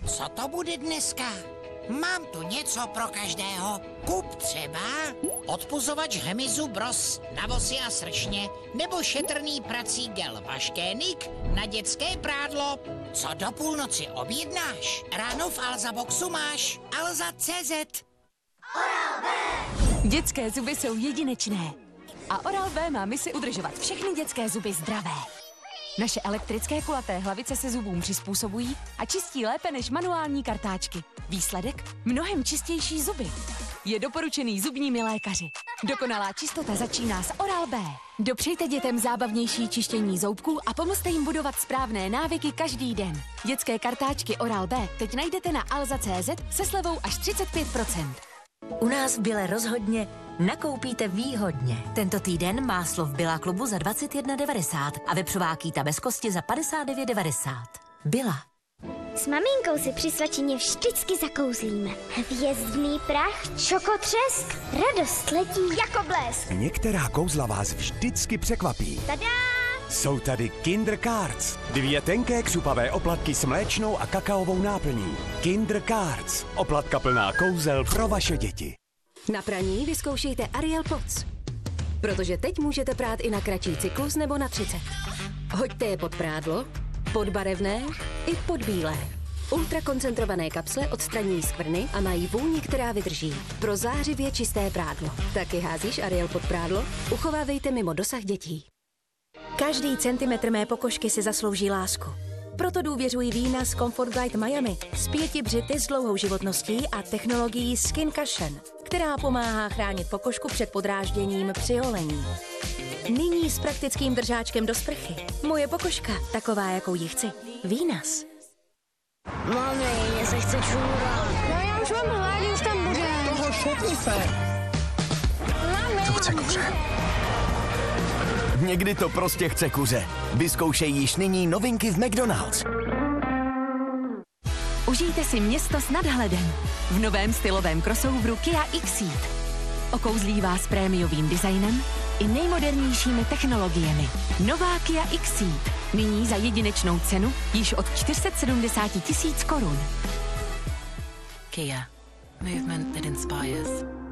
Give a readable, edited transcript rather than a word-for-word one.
Co to bude dneska? Mám tu něco pro každého. Kup třeba odpuzovač hmyzu Bros na vosy a sršně, nebo šetrný prací gel Vaškénik na dětské prádlo. Co do půlnoci objednáš? Ráno v Alza Boxu máš Alza.cz. Oral-B! Dětské zuby jsou jedinečné. A Oral-B má misi udržovat všechny dětské zuby zdravé. Naše elektrické kulaté hlavice se zubům přizpůsobují a čistí lépe než manuální kartáčky. Výsledek? Mnohem čistější zuby. Je doporučený zubními lékaři. Dokonalá čistota začíná s Oral-B. Dopřejte dětem zábavnější čištění zoubků a pomozte jim budovat správné návyky každý den. Dětské kartáčky Oral-B teď najdete na Alza.cz se slevou až 35%. U nás v Bile rozhodně nakoupíte výhodně. Tento týden máslo v Billa klubu za 21,90 a vepřová kýta bez kosti za 59,90. Billa. S maminkou si při svačině vždycky zakouzlíme. Hvězdný prach, čokotřesk, radost letí jako blesk. Některá kouzla vás vždycky překvapí. Tada! Jsou tady Kinder Cards. 2 tenké křupavé oplatky s mléčnou a kakaovou náplní. Kinder Cards. Oplatka plná kouzel pro vaše děti. Na praní vyzkoušejte Ariel Pods. Protože teď můžete prát i na kratší cyklus nebo na 30. Hoďte je pod prádlo, pod barevné i pod bílé. Ultrakoncentrované kapsle odstraňují skvrny a mají vůni, která vydrží. Pro zářivě čisté prádlo. Taky házíš Ariel pod prádlo? Uchovávejte mimo dosah dětí. Každý centimetr mé pokožky si zaslouží lásku. Proto důvěřuji vína z Comfort Guide Miami s 5 břity s dlouhou životností a technologií Skin Cushion, která pomáhá chránit pokožku před podrážděním při holení. Nyní s praktickým držáčkem do sprchy. Moje pokožka, taková, jakou ji chci. Vínas. Mami, mě se chce čůrat. No já už mám hlad, už tam bude. Toho šutni se. Mami. To chce kuře. Někdy to prostě chce kuře. Vyzkoušej již nyní novinky v McDonald's. Užijte si město s nadhledem v novém stylovém crossoveru Kia X-Ceed. Okouzlí vás prémiovým designem i nejmodernějšími technologiemi. Nová Kia X-Ceed. Nyní za jedinečnou cenu již od 470 000 korun. Kia. Movement that inspires.